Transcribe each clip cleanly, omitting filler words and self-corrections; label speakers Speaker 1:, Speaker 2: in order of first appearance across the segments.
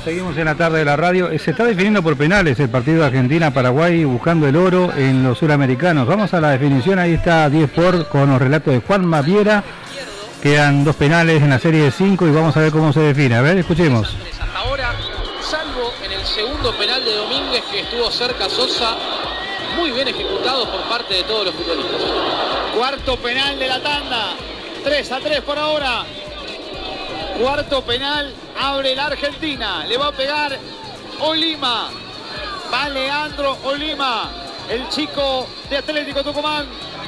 Speaker 1: Seguimos en la tarde de la radio. Se está definiendo por penales el partido de Argentina-Paraguay buscando el oro en los suramericanos. Vamos a la definición, ahí está 10 por con los relatos de Juan Maviera. Quedan 2 penales en la serie de 5 y vamos a ver cómo se define. A ver, escuchemos.
Speaker 2: Hasta ahora, salvo en el segundo penal de Domínguez que estuvo cerca Sosa, muy bien ejecutado por parte de todos los futbolistas.
Speaker 3: Cuarto penal de la tanda, 3-3 por ahora. Cuarto penal, abre la Argentina, le va a pegar Olima, va Leandro Olima, el chico de Atlético Tucumán.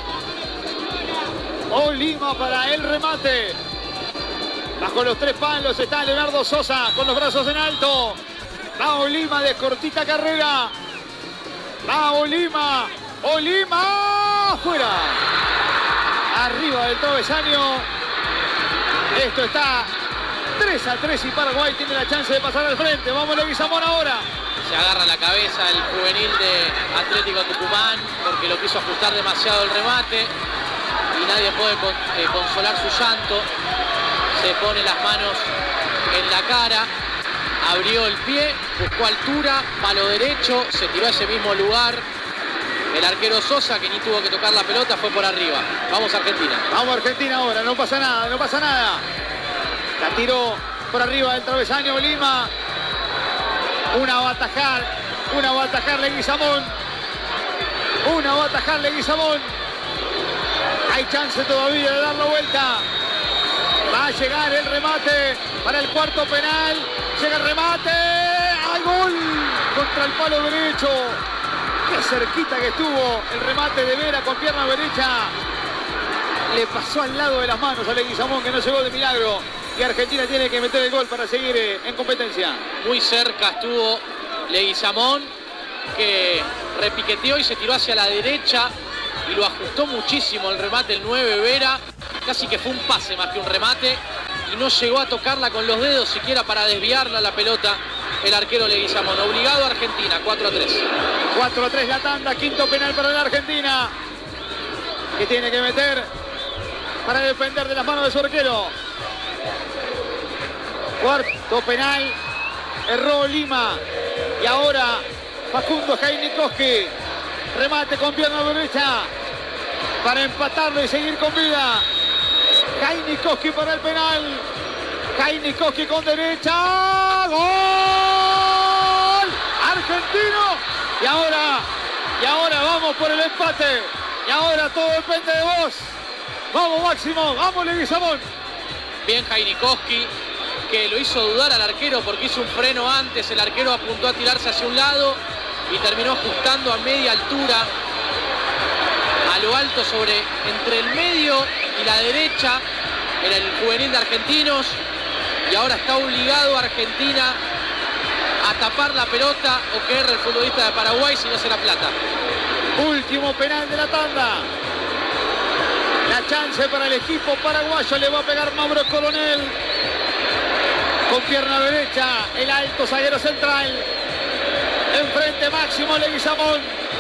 Speaker 3: Olima para el remate, bajo los 3 palos está Leonardo Sosa con los brazos en alto, va Olima de cortita carrera, va Olima, Olima, fuera, arriba del travesaño, esto está 3-3 y Paraguay tiene la chance de pasar al frente. Vamos Leguizamón ahora.
Speaker 2: Se agarra la cabeza el juvenil de Atlético Tucumán porque lo quiso ajustar demasiado el remate y nadie puede consolar su llanto. Se pone las manos en la cara, abrió el pie, buscó altura, palo derecho, se tiró a ese mismo lugar. El arquero Sosa, que ni tuvo que tocar la pelota, fue por arriba. Vamos Argentina.
Speaker 3: Vamos Argentina ahora, no pasa nada, no pasa nada. La tiró por arriba del travesaño Lima. Una va a atajar Leguizamón. Una va a atajar Leguizamón. Hay chance todavía de dar la vuelta. Va a llegar el remate para el cuarto penal. Llega el remate. ¡Hay gol! Contra el palo derecho. Qué cerquita que estuvo el remate de Vera con pierna derecha. Le pasó al lado de las manos a Leguizamón, que no llegó de milagro. Y Argentina tiene que meter el gol para seguir en competencia.
Speaker 2: Muy cerca estuvo Leguizamón, que repiqueteó y se tiró hacia la derecha y lo ajustó muchísimo el remate el 9 Vera. Casi que fue un pase más que un remate y no llegó a tocarla con los dedos siquiera para desviarla la pelota el arquero Leguizamón. Obligado a Argentina, 4-3.
Speaker 3: 4-3 la tanda, quinto penal para la Argentina, que tiene que meter para defender de las manos de su arquero. Cuarto penal, erró Lima y ahora Facundo Jainikowski, remate con pierna derecha para empatarlo y seguir con vida. Jainikowski para el penal, Jainikowski con derecha, gol argentino y ahora vamos por el empate y ahora todo depende de vos. Vamos Máximo, vamos Leguizamón.
Speaker 2: Bien Jainikowski, que lo hizo dudar al arquero porque hizo un freno antes, el arquero apuntó a tirarse hacia un lado y terminó ajustando a media altura, a lo alto entre el medio y la derecha, era el juvenil de Argentinos y ahora está obligado Argentina a tapar la pelota o que erre el futbolista de Paraguay, si no será plata.
Speaker 3: Último penal de la tanda. La chance para el equipo paraguayo, le va a pegar Mauro Coronel. Con pierna derecha, el alto zaguero central. Enfrente Máximo Leguizamón.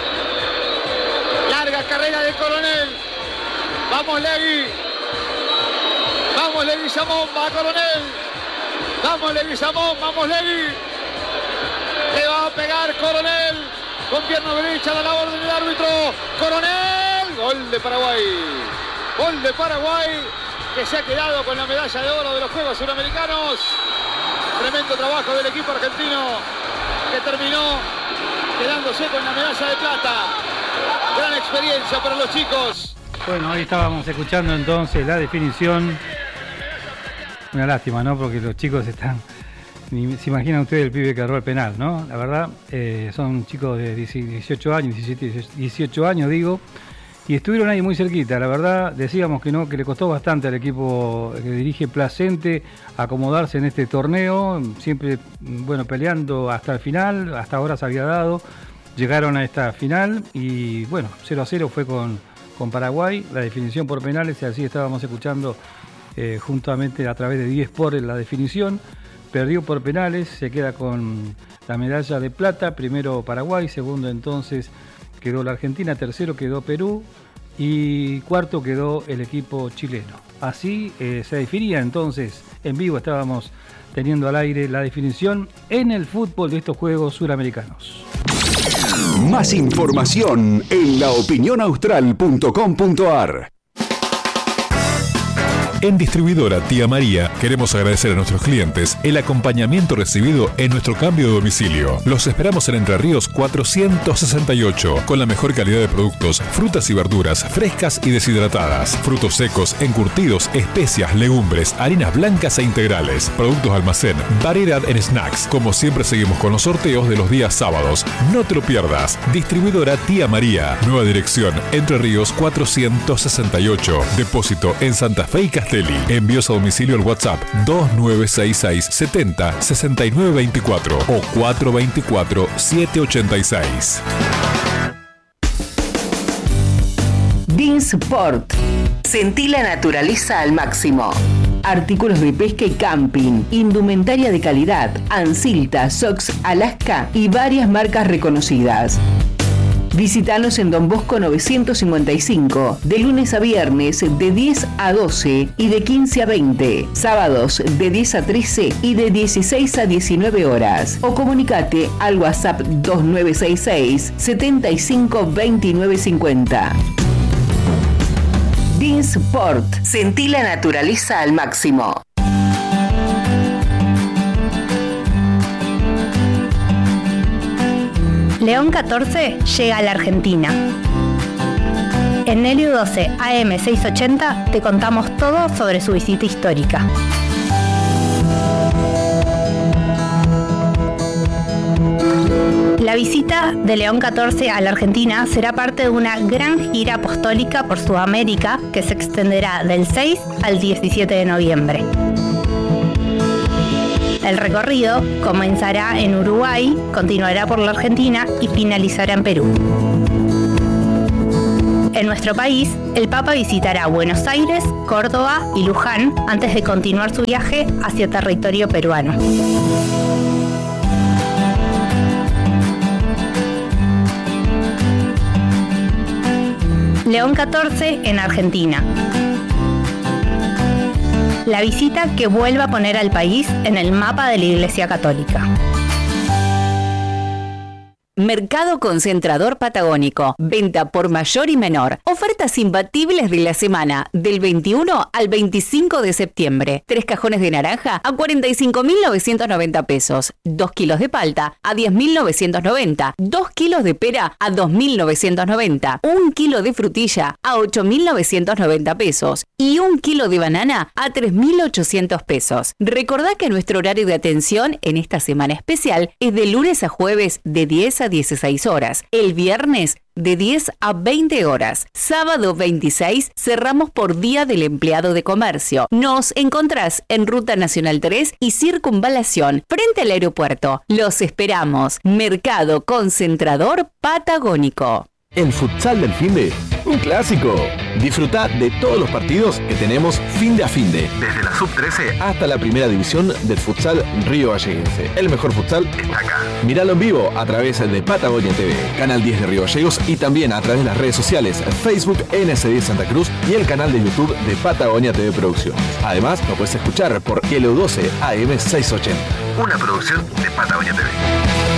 Speaker 3: Larga carrera de Coronel. Vamos Legui. Vamos Leguizamón, va Coronel. Vamos Leguizamón, vamos Legui. Le va a pegar Coronel. Con pierna derecha, da la orden del árbitro. Coronel. Gol de Paraguay. Gol de Paraguay, que se ha quedado con la medalla de oro de los Juegos Suramericanos. Tremendo trabajo del equipo argentino, que terminó quedándose con la medalla de plata. Gran experiencia para los chicos.
Speaker 1: Bueno, ahí estábamos escuchando entonces la definición. Una lástima, ¿no? Porque los chicos están... Se imaginan ustedes el pibe que agarró el penal, ¿no? La verdad, son chicos de 18 años, 17, 18 años, digo. Y estuvieron ahí muy cerquita, la verdad, decíamos que no, que le costó bastante al equipo que dirige Placente acomodarse en este torneo, siempre, bueno, peleando hasta el final, hasta ahora se había dado, llegaron a esta final y, bueno, 0-0 fue con Paraguay, la definición por penales, y así estábamos escuchando juntamente a través de 10 por la definición, perdió por penales, se queda con la medalla de plata, primero Paraguay, segundo entonces quedó la Argentina, tercero quedó Perú y cuarto quedó el equipo chileno. Así se definía entonces, en vivo estábamos teniendo al aire la definición en el fútbol de estos Juegos Suramericanos.
Speaker 4: Más información en laopinionaustral.com.ar.
Speaker 5: En Distribuidora Tía María queremos agradecer a nuestros clientes el acompañamiento recibido en nuestro cambio de domicilio. Los esperamos en Entre Ríos 468 con la mejor calidad de productos, frutas y verduras frescas y deshidratadas, frutos secos, encurtidos, especias, legumbres, harinas blancas e integrales, productos almacén, variedad en snacks. Como siempre seguimos con los sorteos de los días sábados. No te lo pierdas. Distribuidora Tía María. Nueva dirección Entre Ríos 468. Depósito en Santa Fe y Castelli. Envíos a domicilio al WhatsApp 2966 70 69 24 o 424 786.
Speaker 6: Dinsport. Sentí la naturaleza al máximo. Artículos de pesca y camping, indumentaria de calidad, Ansilta, Sox, Alaska y varias marcas reconocidas. Visítanos en Don Bosco 955, de lunes a viernes de 10 a 12 y de 15 a 20, sábados de 10 a 13 y de 16 a 19 horas. O comunicate al WhatsApp 2966 75 29 50. Dinsport. Sentí la naturaleza al máximo.
Speaker 7: León 14 llega a la Argentina. En Nelio 12 AM 680 te contamos todo sobre su visita histórica. La visita de León 14 a la Argentina será parte de una gran gira apostólica por Sudamérica que se extenderá del 6 al 17 de noviembre. El recorrido comenzará en Uruguay, continuará por la Argentina y finalizará en Perú. En nuestro país, el Papa visitará Buenos Aires, Córdoba y Luján antes de continuar su viaje hacia territorio peruano. León 14 en Argentina. La visita que vuelve a poner al país en el mapa de la Iglesia Católica.
Speaker 6: Mercado Concentrador Patagónico. Venta por mayor y menor. Ofertas imbatibles de la semana, del 21 al 25 de septiembre. 3 cajones de naranja a 45.990 pesos. 2 kilos de palta a 10.990. 2 kilos de pera a 2.990. 1 kilo de frutilla a 8.990 pesos. Y 1 kilo de banana a 3.800 pesos. Recordá que nuestro horario de atención en esta semana especial es de lunes a jueves de 10 a 16 horas. El viernes de 10 a 20 horas. Sábado 26 cerramos por Día del Empleado de Comercio. Nos encontrás en Ruta Nacional 3 y Circunvalación, frente al aeropuerto. Los esperamos. Mercado Concentrador Patagónico.
Speaker 8: El futsal del finde, un clásico. Disfruta de todos los partidos que tenemos finde a finde, desde la sub-13 hasta la primera división del futsal Río Galleguense. El mejor futsal está acá. Míralo en vivo a través de Patagonia TV, Canal 10 de Río Gallegos y también a través de las redes sociales Facebook NS10 Santa Cruz y el canal de YouTube de Patagonia TV Producciones. Además, lo puedes escuchar por LU12 AM 680. Una producción de Patagonia TV.